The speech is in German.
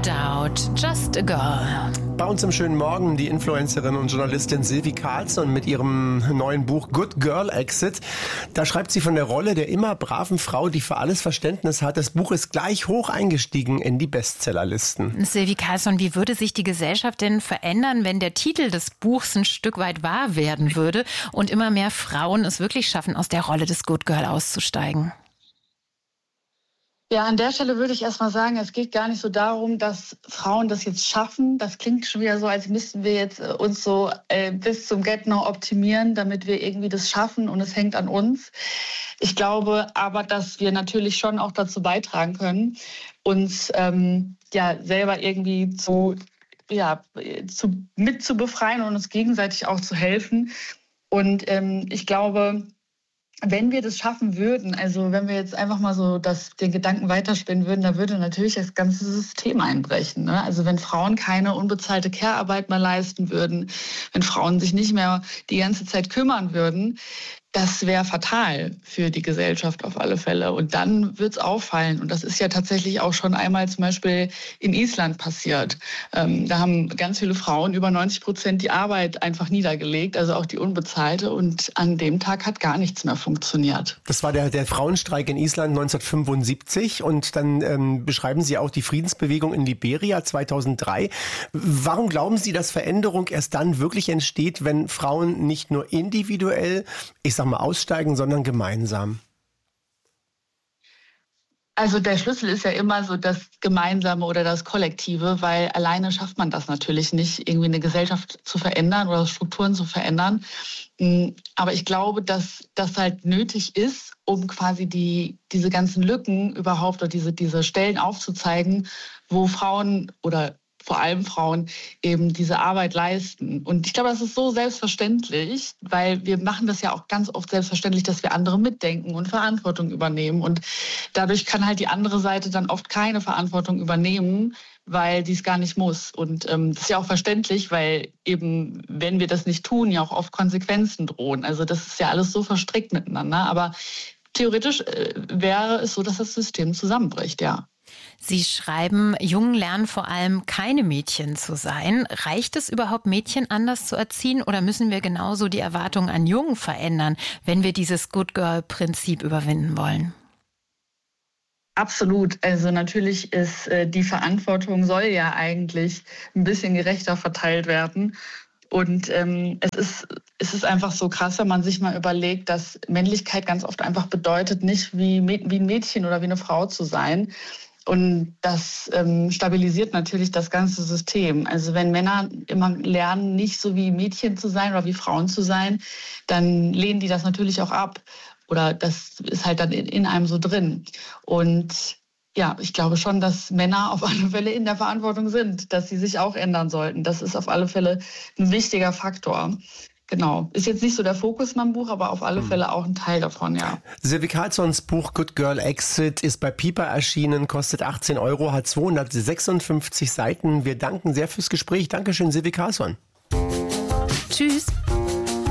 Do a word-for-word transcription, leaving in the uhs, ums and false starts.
Doubt, Just a Girl. Bei uns im schönen Morgen die Influencerin und Journalistin Sylvie Carlsson mit ihrem neuen Buch Good Girl Exit. Da schreibt sie von der Rolle der immer braven Frau, die für alles Verständnis hat. Das Buch ist gleich hoch eingestiegen in die Bestsellerlisten. Sylvie Carlsson, wie würde sich die Gesellschaft denn verändern, wenn der Titel des Buchs ein Stück weit wahr werden würde und immer mehr Frauen es wirklich schaffen, aus der Rolle des Good Girl auszusteigen? Ja, an der Stelle würde ich erst mal sagen, es geht gar nicht so darum, dass Frauen das jetzt schaffen. Das klingt schon wieder so, als müssten wir jetzt uns so äh, bis zum Get-No optimieren, damit wir irgendwie das schaffen und es hängt an uns. Ich glaube aber, dass wir natürlich schon auch dazu beitragen können, uns ähm, ja selber irgendwie zu, ja, zu, mit zu befreien und uns gegenseitig auch zu helfen. Und ähm, ich glaube, wenn wir das schaffen würden, also wenn wir jetzt einfach mal so das, den Gedanken weiterspinnen würden, da würde natürlich das ganze System einbrechen. Ne? Also wenn Frauen keine unbezahlte Care-Arbeit mehr leisten würden, wenn Frauen sich nicht mehr die ganze Zeit kümmern würden, das wäre fatal für die Gesellschaft auf alle Fälle. Und dann wird's auffallen. Und das ist ja tatsächlich auch schon einmal zum Beispiel in Island passiert. Ähm, da haben ganz viele Frauen, über neunzig Prozent, die Arbeit einfach niedergelegt, also auch die unbezahlte. Und an dem Tag hat gar nichts mehr funktioniert. Das war der, der Frauenstreik in Island neunzehnhundertfünfundsiebzig. Und dann ähm, beschreiben Sie auch die Friedensbewegung in Liberia zweitausenddrei. Warum glauben Sie, dass Veränderung erst dann wirklich entsteht, wenn Frauen nicht nur individuell, ich sag mal, aussteigen, sondern gemeinsam? Also der Schlüssel ist ja immer so das Gemeinsame oder das Kollektive, weil alleine schafft man das natürlich nicht, irgendwie eine Gesellschaft zu verändern oder Strukturen zu verändern. Aber ich glaube, dass das halt nötig ist, um quasi die, diese ganzen Lücken überhaupt oder diese, diese Stellen aufzuzeigen, wo Frauen oder vor allem Frauen eben diese Arbeit leisten. Und ich glaube, das ist so selbstverständlich, weil wir machen das ja auch ganz oft selbstverständlich, dass wir andere mitdenken und Verantwortung übernehmen. Und dadurch kann halt die andere Seite dann oft keine Verantwortung übernehmen, weil die es gar nicht muss. Und ähm, das ist ja auch verständlich, weil eben, wenn wir das nicht tun, ja auch oft Konsequenzen drohen. Also das ist ja alles so verstrickt miteinander. Aber theoretisch äh, wäre es so, dass das System zusammenbricht, ja. Sie schreiben, Jungen lernen vor allem keine Mädchen zu sein. Reicht es überhaupt, Mädchen anders zu erziehen oder müssen wir genauso die Erwartungen an Jungen verändern, wenn wir dieses Good Girl-Prinzip überwinden wollen? Absolut. Also natürlich ist äh, die Verantwortung soll ja eigentlich ein bisschen gerechter verteilt werden. Und ähm, es ist, es ist einfach so krass, wenn man sich mal überlegt, dass Männlichkeit ganz oft einfach bedeutet, nicht wie, wie ein Mädchen oder wie eine Frau zu sein. Und das ähm, stabilisiert natürlich das ganze System. Also wenn Männer immer lernen, nicht so wie Mädchen zu sein oder wie Frauen zu sein, dann lehnen die das natürlich auch ab. Oder das ist halt dann in, in einem so drin. Und ja, ich glaube schon, dass Männer auf alle Fälle in der Verantwortung sind, dass sie sich auch ändern sollten. Das ist auf alle Fälle ein wichtiger Faktor. Genau. Ist jetzt nicht so der Fokus in meinem Buch, aber auf alle Fälle auch ein Teil davon, ja. Sylvie Carlssons Buch Good Girl Exit ist bei Piper erschienen, kostet achtzehn Euro, hat zweihundertsechsundfünfzig Seiten. Wir danken sehr fürs Gespräch. Dankeschön, Sylvie Carlsson. Tschüss.